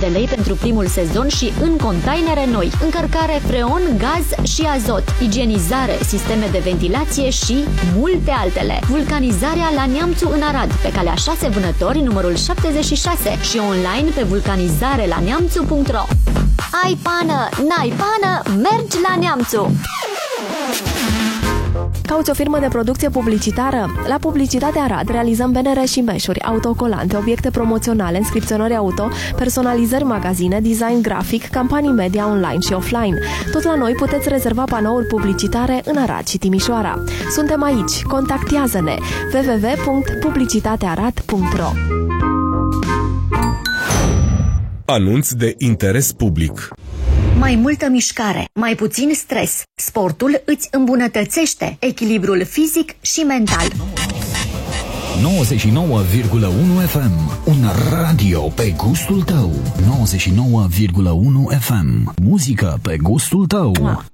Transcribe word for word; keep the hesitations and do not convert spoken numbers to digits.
de lei pentru primul sezon și în containere noi. Încărcare freon, gaz și azot, igienizare, sisteme de ventilație și multe altele. Vulcanizarea la Neamțu în Arad, pe calea șase Vânători, numărul șaptezeci și șase și online pe vulcanizare la neamțu punct ro. Ai pană, n-ai pană, mergi la Neamțu! Cauți o firmă de producție publicitară? La Publicitate Arad realizăm bannere și meșuri, autocolante, obiecte promoționale, înscripționări auto, personalizări magazine, design grafic, campanii media online și offline. Tot la noi puteți rezerva panouri publicitare în Arad și Timișoara. Suntem aici, contactează-ne w w w punct publicitatearad punct ro. Anunț de interes public. Mai multă mișcare, mai puțin stres. Sportul îți îmbunătățește echilibrul fizic și mental. nouăzeci și nouă virgulă unu F M, un radio pe gustul tău. nouăzeci și nouă virgulă unu F M, muzică pe gustul tău.